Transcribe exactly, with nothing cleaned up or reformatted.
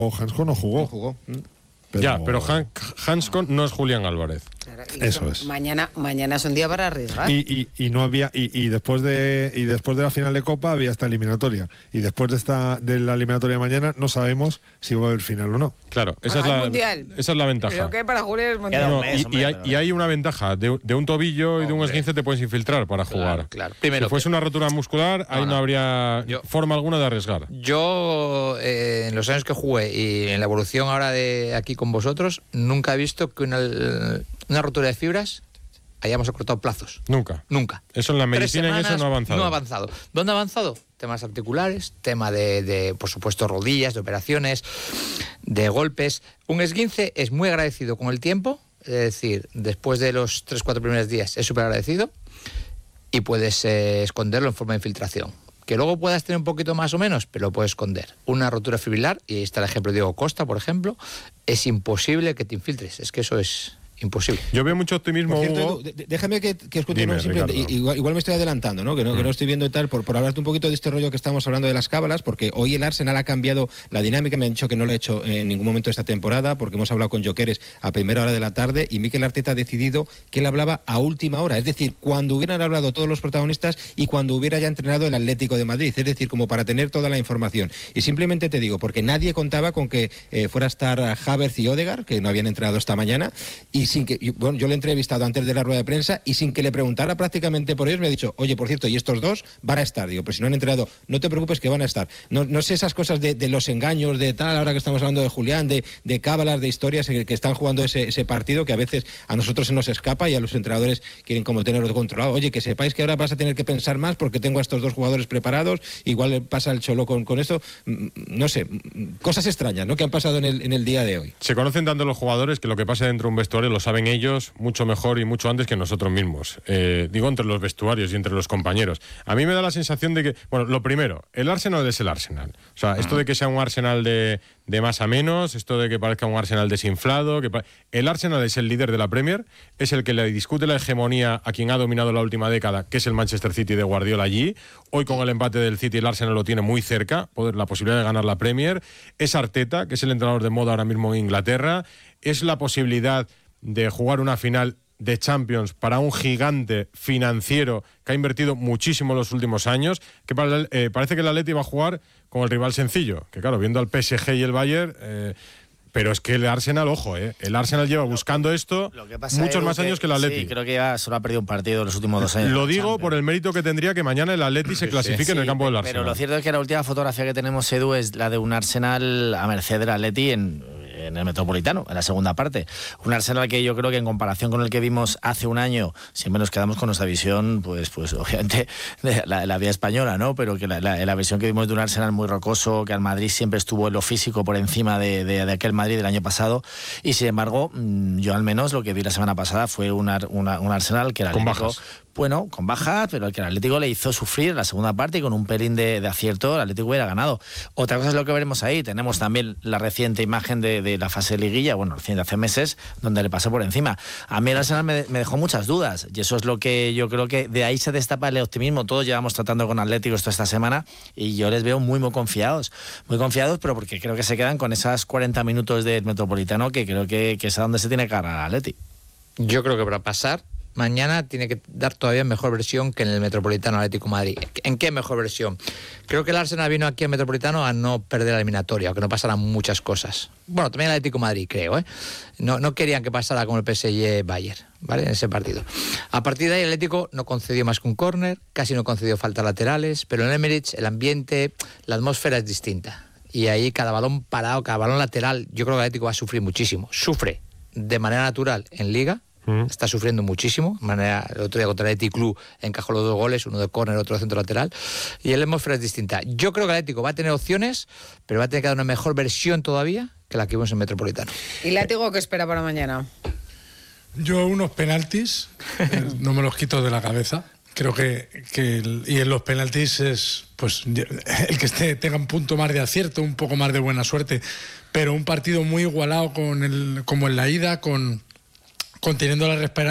Hansko no jugó. No jugó. Pero... Ya, pero Han, Hansko no es Julián Álvarez. Claro, y Eso son- es. Mañana, mañana es un día para arriesgar. Y, y, y no había y, y después de y después de la final de Copa había esta eliminatoria y después de esta de la eliminatoria de mañana no sabemos si va a haber final o no. Claro, esa, Ah, es, hay la, mundial. esa es la ventaja. Creo que para Julio es mundial. Queda un No, mes, y, hombre, y hay, pero- y hay una ventaja, de, de un tobillo y de un Hombre. esguince te puedes infiltrar para Claro, jugar. claro. Primero si fuese que- una rotura muscular, ahí No, no, no. habría Yo- forma alguna de arriesgar. Yo, eh, en los años que jugué y en la evolución ahora de aquí con vosotros, nunca he visto que una, una rotura de fibras hayamos acortado plazos. Nunca. Nunca. Eso en la Tres medicina en eso semanas no ha avanzado. No ha avanzado. ¿Dónde ha avanzado? Temas articulares, tema de, de, por supuesto, rodillas, de operaciones, de golpes. Un esguince es muy agradecido con el tiempo, es decir, después de los tres cuatro primeros días es súper agradecido y puedes eh, esconderlo en forma de infiltración. Que luego puedas tener un poquito más o menos, pero lo puedes esconder. Una rotura fibrilar, y ahí está el ejemplo de Diego Costa, por ejemplo, es imposible que te infiltres. Es que eso es imposible. Yo veo mucho optimismo, Por cierto, Hugo. Edu, de- déjame que, que os cuente Dime, una simplemente. Ricardo. I- Igual, igual me estoy adelantando, ¿no? Que no, que no estoy viendo y tal, por, por hablarte un poquito de este rollo que estamos hablando de las cábalas, porque hoy el Arsenal ha cambiado la dinámica. Me han dicho que no lo ha hecho en ningún momento esta temporada, porque hemos hablado con Jokeres a primera hora de la tarde y Mikel Arteta ha decidido que él hablaba a última hora, es decir, cuando hubieran hablado todos los protagonistas y cuando hubiera ya entrenado el Atlético de Madrid, es decir, como para tener toda la información. Y simplemente te digo, porque nadie contaba con que eh, fuera a estar Havertz y Odegaard, que no habían entrenado esta mañana, y sin que, y, bueno, yo le he entrevistado antes de la rueda de prensa y sin que le preguntara prácticamente por ellos me ha dicho, oye, por cierto, y estos dos van a estar. Digo, pero si no han entrenado, no te preocupes que van a estar. No, no sé esas cosas de, de los engaños, de tal, ahora que estamos hablando de Julián, de, de cábalas, de historias que, que están jugando ese, ese partido que a veces a nosotros se nos escapa y a los entrenadores quieren como tenerlo controlado. Oye, que sepáis que ahora vas a tener que pensar más porque tengo a estos dos jugadores preparados, igual pasa el Cholo con, con esto. No sé, cosas extrañas, ¿no?, que han pasado en el, en el día de hoy. Se conocen tanto los jugadores que lo que pasa dentro de un vestuario lo saben ellos mucho mejor y mucho antes que nosotros mismos. Eh, digo, entre los vestuarios y entre los compañeros. A mí me da la sensación de que, bueno, lo primero, el Arsenal es el Arsenal. O sea, esto de que sea un Arsenal de, de más a menos, esto de que parezca un Arsenal desinflado, que pa- el Arsenal es el líder de la Premier, es el que le discute la hegemonía a quien ha dominado la última década, que es el Manchester City de Guardiola allí. Hoy con el empate del City el Arsenal lo tiene muy cerca, poder, la posibilidad de ganar la Premier. Es Arteta, que es el entrenador de moda ahora mismo en Inglaterra. Es la posibilidad de jugar una final de Champions para un gigante financiero que ha invertido muchísimo en los últimos años, que para el, eh, parece que el Atleti va a jugar con el rival sencillo, que claro, viendo al P S G y el Bayern, eh, pero es que el Arsenal, ojo, eh, el Arsenal lleva buscando esto Lo que pasa, Edu, muchos más años que el Atleti. Sí, creo que ya solo ha perdido un partido en los últimos dos años. Lo en la digo Champions. por el mérito que tendría que mañana el Atleti se clasifique en el Sí, campo del Arsenal. Pero lo cierto es que la última fotografía que tenemos, Edu, es la de un Arsenal a merced del Atleti en, en el Metropolitano, en la segunda parte. Un Arsenal que yo creo que en comparación con el que vimos hace un año, siempre nos quedamos con nuestra visión, pues, pues obviamente, de la, la vía española, ¿no? Pero que la, la, la visión que vimos de un Arsenal muy rocoso, que al Madrid siempre estuvo en lo físico por encima de, de, de aquel Madrid del año pasado, y sin embargo, yo al menos lo que vi la semana pasada fue un, ar, una, un Arsenal que era con bajas. Bueno, con bajas, pero el que el Atlético le hizo sufrir en la segunda parte y con un pelín de, de acierto el Atlético hubiera ganado. Otra cosa es lo que veremos ahí. Tenemos también la reciente imagen de, de la fase de liguilla, bueno, reciente hace meses, donde le pasó por encima. A mí el Arsenal me, me dejó muchas dudas y eso es lo que yo creo que de ahí se destapa el optimismo. Todos llevamos tratando con Atléticos toda esta semana y yo les veo muy, muy confiados. Muy confiados, pero porque creo que se quedan con esas cuarenta minutos del Metropolitano que creo que, que es a donde se tiene que agarrar al Atleti. Yo creo que para pasar mañana tiene que dar todavía mejor versión que en el Metropolitano Atlético de Madrid. ¿En qué mejor versión? Creo que el Arsenal vino aquí al Metropolitano a no perder la eliminatoria, aunque no pasaran muchas cosas. Bueno, también el Atlético de Madrid, creo, ¿eh? No, no querían que pasara como el P S G Bayern, ¿vale? En ese partido. A partir de ahí el Atlético no concedió más que un córner, casi no concedió faltas laterales, pero en Emirates el ambiente, la atmósfera es distinta. Y ahí cada balón parado, cada balón lateral, yo creo que el Atlético va a sufrir muchísimo. Sufre de manera natural en Liga, está sufriendo muchísimo. De manera, el otro día contra el Athletic Club encajó los dos goles, uno de córner, otro de centro lateral, y el atmósfera es distinta. Yo creo que el Atlético va a tener opciones, pero va a tener que dar una mejor versión todavía que la que vimos en Metropolitano. ¿Y Látigo qué espera para mañana? Yo unos penaltis, eh, no me los quito de la cabeza. Creo que, que el, y en los penaltis es pues el que esté, tenga un punto más de acierto, un poco más de buena suerte, pero un partido muy igualado con el, como en la ida, con conteniendo la respira-